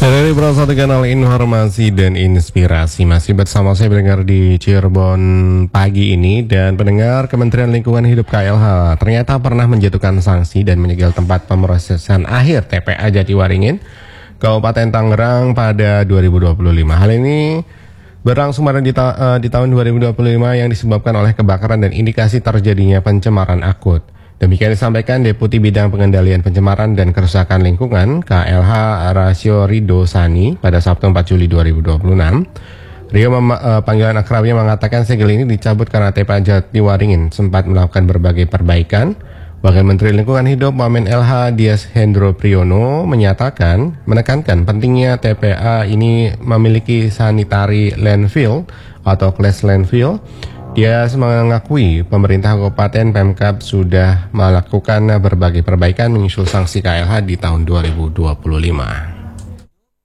Dari satu kanal informasi dan inspirasi masih bersama saya pendengar di Cirebon pagi ini. Dan pendengar, Kementerian Lingkungan Hidup KLH ternyata pernah menjatuhkan sanksi dan menyegel tempat pemrosesan akhir TPA Jatiwaringin, Kabupaten Tangerang pada 2025. Hal ini berlangsung pada di tahun 2025 yang disebabkan oleh kebakaran dan indikasi terjadinya pencemaran akut. Demikian disampaikan Deputi Bidang Pengendalian Pencemaran dan Kerusakan Lingkungan KLH Rasio Rido Sani pada Sabtu 4 Juli 2026. Rio panggilan akrabnya mengatakan segel ini dicabut karena TPA Jatiwaringin sempat melakukan berbagai perbaikan. Wakil Menteri Lingkungan Hidup Wamen LH Dias Hendro Priyono menekankan pentingnya TPA ini memiliki sanitary landfill atau class landfill. Dia mengakui pemerintah Kabupaten Pemkab sudah melakukan berbagai perbaikan menyusul sanksi KLH di tahun 2025.